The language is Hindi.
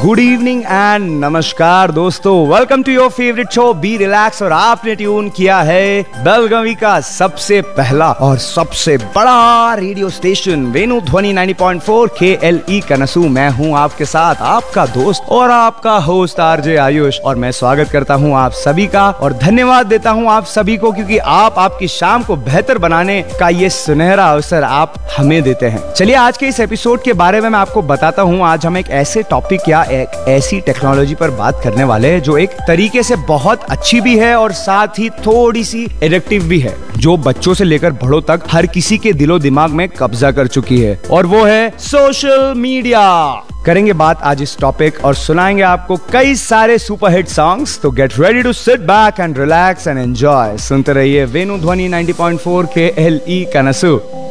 गुड इवनिंग एंड नमस्कार दोस्तों, welcome to your favourite show be relax. और आपने ट्यून किया है बेलगावी का सबसे पहला और सबसे बड़ा रेडियो स्टेशन वेणु ध्वनि 90.4 KLE कनसू। मैं हूं आपके साथ आपका दोस्त और आपका होस्ट आरजे आयुष, और मैं स्वागत करता हूं आप सभी का और धन्यवाद देता हूं आप सभी को, क्योंकि आप आपकी शाम को बेहतर बनाने का ये सुनहरा अवसर आप हमें देते हैं। चलिए आज के इस एपिसोड के बारे में मैं आपको बताता हूं। आज हम एक ऐसे टॉपिक या एक ऐसी टेक्नोलॉजी पर बात करने वाले हैं जो एक तरीके से बहुत अच्छी भी है और साथ ही थोड़ी सी एडिक्टिव भी है, जो बच्चों से लेकर बड़ों तक हर किसी के दिलो दिमाग में कब्जा कर चुकी है, और वो है सोशल मीडिया। करेंगे बात आज इस टॉपिक और सुनाएंगे आपको कई सारे सुपरहिट सॉन्ग्स। तो get ready to sit back and relax and enjoy. सुनते रहिए वेणु ध्वनि 90.4 KLE कनसू।